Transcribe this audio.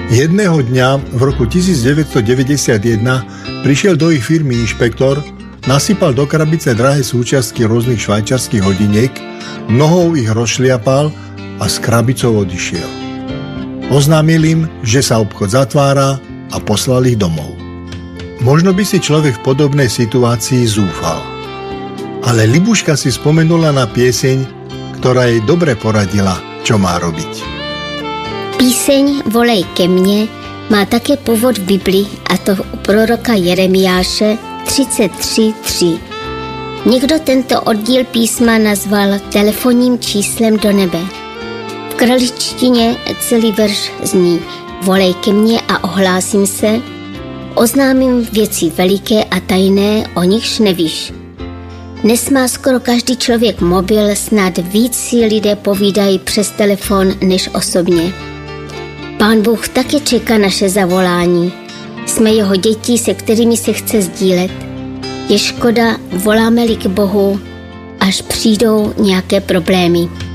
Jedného dňa v roku 1991 prišiel do ich firmy inšpektor, nasypal do krabice drahé súčiastky rôznych švajčiarskych hodiniek, nohou ich rozšliapal a s krabicou odišiel. Oznámil im, že sa obchod zatvára a poslal ich domov. Možno by si človek v podobnej situácii zúfal. Ale Libuška si spomenula na pieseň, ktorá jej dobre poradila, čo má robiť. Píseň Volej ke mně má také původ v Bibli, a to u proroka Jeremiáše 33:3. Někdo tento oddíl písma nazval telefonním číslem do nebe. V kraličtině celý verš zní: Volej ke mně a ohlásím se, oznámím věci veliké a tajné, o nichž nevíš. Dnes má skoro každý člověk mobil, snad víc si lidé povídají přes telefon než osobně. Pán Bůh také čeká naše zavolání. Jsme jeho děti, se kterými se chce sdílet. Je škoda, voláme-li k Bohu, až přijdou nějaké problémy.